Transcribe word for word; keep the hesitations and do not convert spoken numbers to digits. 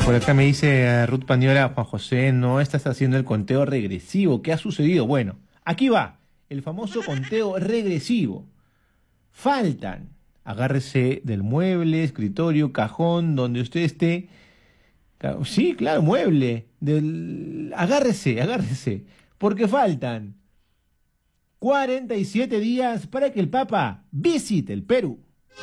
Por acá me dice eh, Ruth Pandiola, Juan José, no estás haciendo el conteo regresivo. ¿Qué ha sucedido? Bueno, aquí va, el famoso conteo regresivo. Faltan, agárrese del mueble, escritorio, cajón, donde usted esté. Ca- Sí, claro, mueble. Del... Agárrese, agárrese. Porque faltan cuarenta y siete días para que el Papa visite el Perú.